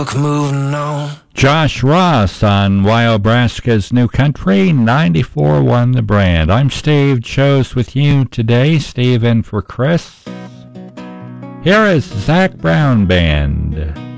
Moving on. Josh Ross on Wyobraska's New Country, 94 won the brand. I'm Steve Chose with you today, Steve in for Chris. Here is Zac Brown Band.